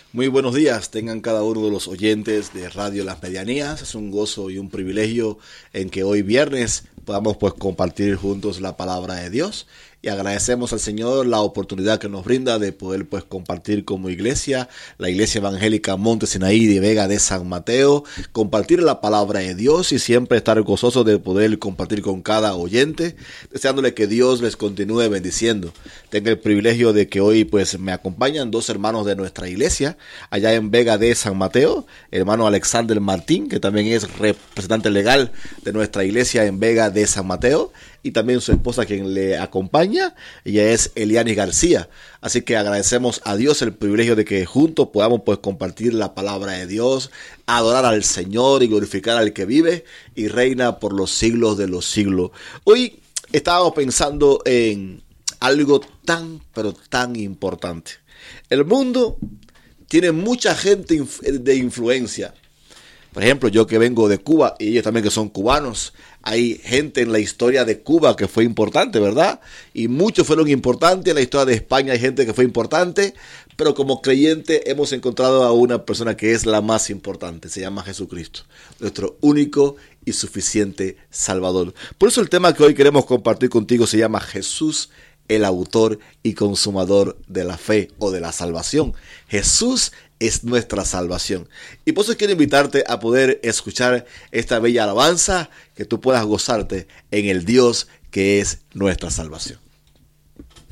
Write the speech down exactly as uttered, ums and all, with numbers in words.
Muy buenos días, tengan cada uno de los oyentes de Radio Las Medianías. Es un gozo y un privilegio en que hoy viernes podamos pues compartir juntos la palabra de Dios. Y agradecemos al Señor la oportunidad que nos brinda de poder pues compartir como iglesia, la Iglesia Evangélica Monte Sinaí de Vega de San Mateo, compartir la palabra de Dios y siempre estar gozoso de poder compartir con cada oyente, deseándole que Dios les continúe bendiciendo. Tengo el privilegio de que hoy pues me acompañan dos hermanos de nuestra iglesia, allá en Vega de San Mateo, hermano Alexander Martín, que también es representante legal de nuestra iglesia en Vega de San Mateo, y también su esposa quien le acompaña, ella es Eliani García. Así que agradecemos a Dios el privilegio de que juntos podamos pues compartir la palabra de Dios, adorar al Señor y glorificar al que vive y reina por los siglos de los siglos. Hoy estábamos pensando en algo tan pero tan importante. El mundo tiene mucha gente de influencia. Por ejemplo, yo que vengo de Cuba y ellos también que son cubanos, hay gente en la historia de Cuba que fue importante, ¿verdad? Y muchos fueron importantes. En la historia de España hay gente que fue importante, pero como creyente hemos encontrado a una persona que es la más importante. Se llama Jesucristo, nuestro único y suficiente Salvador. Por eso el tema que hoy queremos compartir contigo se llama Jesús, el autor y consumador de la fe o de la salvación. Jesús es nuestra salvación. Y por eso quiero invitarte a poder escuchar esta bella alabanza, que tú puedas gozarte en el Dios que es nuestra salvación.